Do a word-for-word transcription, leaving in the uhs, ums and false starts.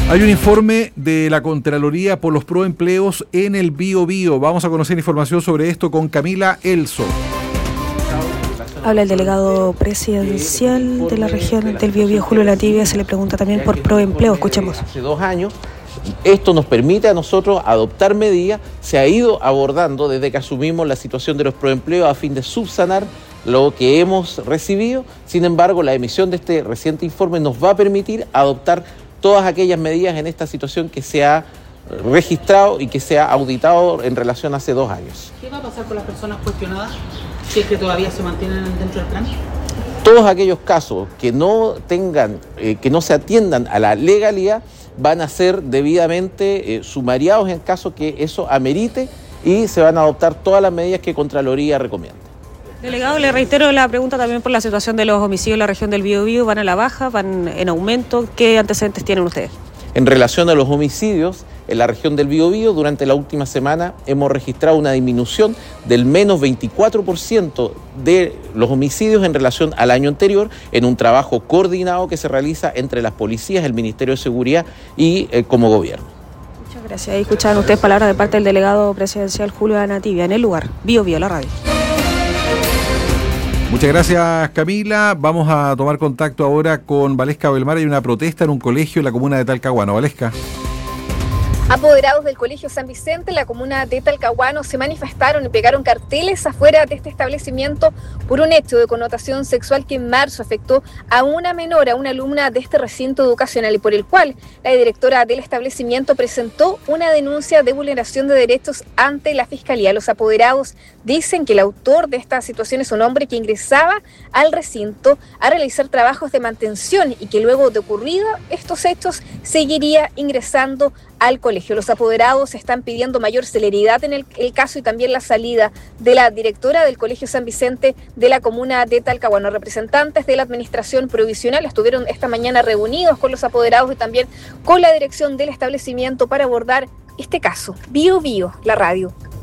Hay un informe de la Contraloría por los proempleos en el Biobío. Vamos a conocer información sobre esto con Camila Elso. Habla el delegado presidencial de la región del Biobío, Julio Lativia. Se le pregunta también por proempleo. Escuchemos. Hace dos años, esto nos permite a nosotros adoptar medidas. Se ha ido abordando desde que asumimos la situación de los proempleos a fin de subsanar lo que hemos recibido. Sin embargo, la emisión de este reciente informe nos va a permitir adoptar todas aquellas medidas en esta situación que se ha registrado y que se ha auditado en relación a hace dos años. ¿Qué va a pasar con las personas cuestionadas si es que todavía se mantienen dentro del plan? Todos aquellos casos que no tengan, eh, que no se atiendan a la legalidad van a ser debidamente eh, sumariados en caso que eso amerite y se van a adoptar todas las medidas que Contraloría recomienda. Delegado, le reitero la pregunta también por la situación de los homicidios en la región del Biobío. ¿Van a la baja? ¿Van en aumento? ¿Qué antecedentes tienen ustedes? En relación a los homicidios en la región del Biobío, durante la última semana hemos registrado una disminución del menos veinticuatro por ciento de los homicidios en relación al año anterior, en un trabajo coordinado que se realiza entre las policías, el Ministerio de Seguridad y eh, como gobierno. Muchas gracias. Ahí escuchaban ustedes palabras de parte del delegado presidencial Julio Lativia en el lugar. Biobío, la radio. Muchas gracias, Camila. Vamos a tomar contacto ahora con Valesca Belmar. Hay una protesta en un colegio en la comuna de Talcahuano. Valesca. Apoderados del Colegio San Vicente, en la comuna de Talcahuano, se manifestaron y pegaron carteles afuera de este establecimiento por un hecho de connotación sexual que en marzo afectó a una menor, a una alumna de este recinto educacional, y por el cual la directora del establecimiento presentó una denuncia de vulneración de derechos ante la Fiscalía. Los apoderados dicen que el autor de esta situación es un hombre que ingresaba al recinto a realizar trabajos de mantención y que luego de ocurrido estos hechos seguiría ingresando al colegio. Los apoderados están pidiendo mayor celeridad en el, el caso y también la salida de la directora del Colegio San Vicente de la comuna de Talcahuano. Representantes de la administración provisional estuvieron esta mañana reunidos con los apoderados y también con la dirección del establecimiento para abordar este caso. Biobío, la radio.